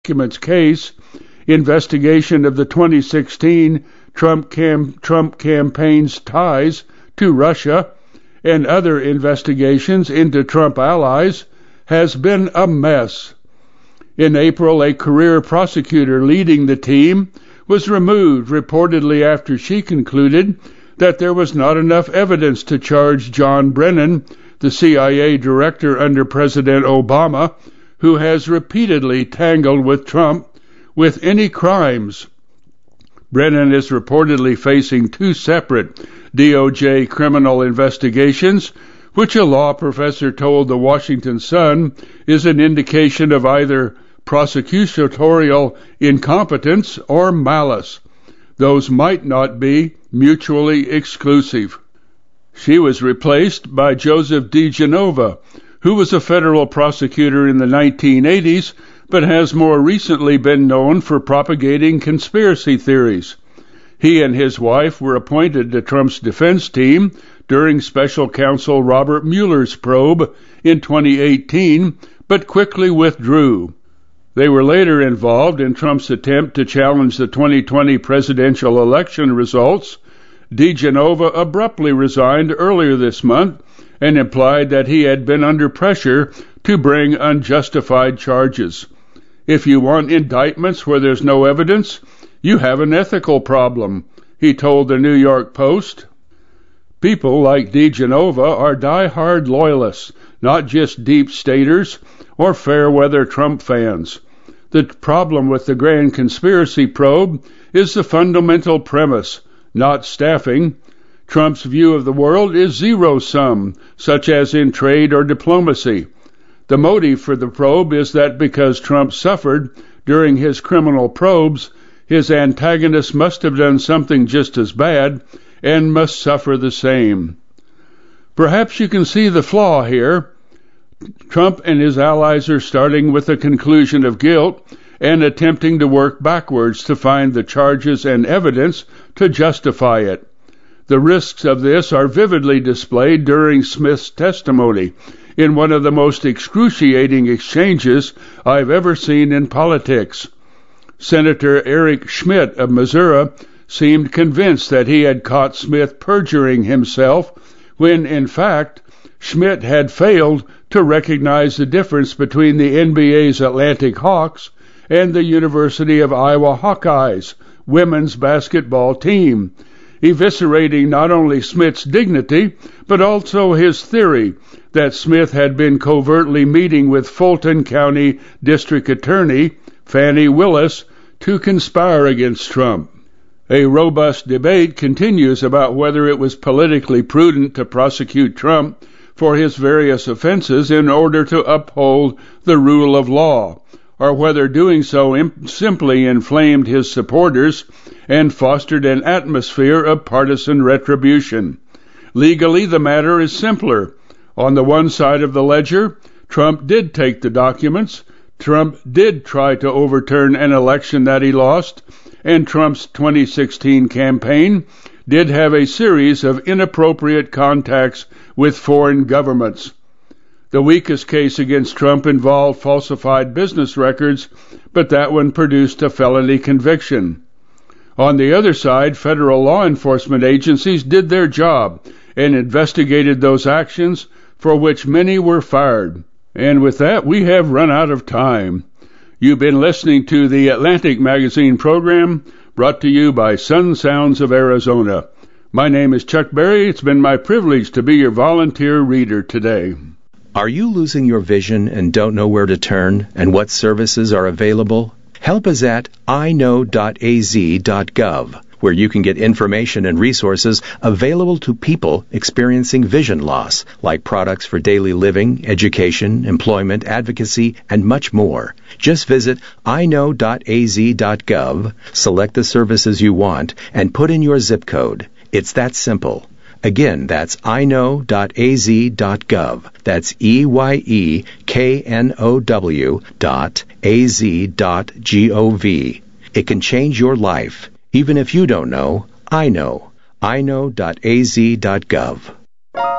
documents case, investigation of the 2016 Trump campaign's ties to Russia, and other investigations into Trump allies has been a mess. In April, a career prosecutor leading the team was removed reportedly after she concluded that there was not enough evidence to charge John Brennan, the CIA director under President Obama, who has repeatedly tangled with Trump, with any crimes. Brennan is reportedly facing 2 separate DOJ criminal investigations, which a law professor told the Washington Sun is an indication of either prosecutorial incompetence or malice. Those might not be mutually exclusive. She was replaced by Joseph DiGenova, who was a federal prosecutor in the 1980s, but has more recently been known for propagating conspiracy theories. He and his wife were appointed to Trump's defense team during special counsel Robert Mueller's probe in 2018, but quickly withdrew. They were later involved in Trump's attempt to challenge the 2020 presidential election results. DiGenova abruptly resigned earlier this month and implied that he had been under pressure to bring unjustified charges. If you want indictments where there's no evidence, you have an ethical problem, he told the New York Post. People like DiGenova are die-hard loyalists, not just deep staters or fair-weather Trump fans. The problem with the grand conspiracy probe is the fundamental premise, not staffing. Trump's view of the world is zero-sum, such as in trade or diplomacy. The motive for the probe is that because Trump suffered during his criminal probes, his antagonists must have done something just as bad and must suffer the same. Perhaps you can see the flaw here. Trump and his allies are starting with a conclusion of guilt and attempting to work backwards to find the charges and evidence to justify it. The risks of this are vividly displayed during Smith's testimony in one of the most excruciating exchanges I've ever seen in politics. Senator Eric Schmidt of Missouri seemed convinced that he had caught Smith perjuring himself when, in fact, Schmidt had failed to recognize the difference between the NBA's Atlantic Hawks and the University of Iowa Hawkeyes women's basketball team, eviscerating not only Smith's dignity, but also his theory that Smith had been covertly meeting with Fulton County District Attorney Fani Willis to conspire against Trump. A robust debate continues about whether it was politically prudent to prosecute Trump for his various offenses in order to uphold the rule of law, or whether doing so simply inflamed his supporters and fostered an atmosphere of partisan retribution. Legally, the matter is simpler. On the one side of the ledger, Trump did take the documents, Trump did try to overturn an election that he lost, and Trump's 2016 campaign did have a series of inappropriate contacts with foreign governments. The weakest case against Trump involved falsified business records, but that one produced a felony conviction. On the other side, federal law enforcement agencies did their job and investigated those actions for which many were fired. And with that, we have run out of time. You've been listening to the Atlantic Magazine program, brought to you by Sun Sounds of Arizona. My name is Chuck Berry. It's been my privilege to be your volunteer reader today. Are you losing your vision and don't know where to turn and what services are available? Help is at iknow.az.gov, where you can get information and resources available to people experiencing vision loss, like products for daily living, education, employment, advocacy, and much more. Just visit iknow.az.gov, select the services you want, and put in your zip code. It's that simple. Again, that's iknow.az.gov. That's EYEKNOW.az.gov. It can change your life. Even if you don't know, I know. iknow.az.gov.